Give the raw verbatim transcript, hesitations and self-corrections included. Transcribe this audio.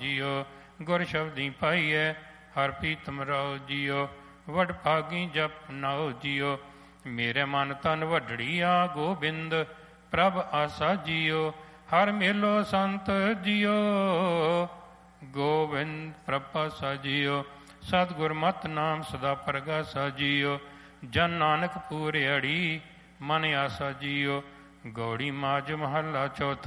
JIO. ਗੁਰ ਸ਼ਬਦੀ ਪਾਈਐ ਹਰ Pritam Rao JIO. ਵਡ ਭਾਗੀ ਜਪ ਨਾਓ ਜੀਓ। ਮੇਰੇ ਮਨ ਤਨ ਵਡੜੀਆ ਗੋਬਿੰਦ ਪ੍ਰਭ ਆਸਾ ਜੀਓ। ਹਰ ਮੇਲੋ ਸੰਤ ਜੀਓ ਗੋਬਿੰਦ ਪ੍ਰਭ ਆਸਾ ਜੀਓ। ਸਤਿਗੁਰ ਮਤ ਨਾਮ ਸਦਾ ਪ੍ਰਗਾਸਾ ਜੀਓ। ਜਨ ਨਾਨਕ ਪੂਰਿਆੜੀ ਮਨ ਆਸਾ ਜੀਓ। ਗੌੜੀ ਮਾਝ ਮਹੱਲਾ ਚੌਥਾ।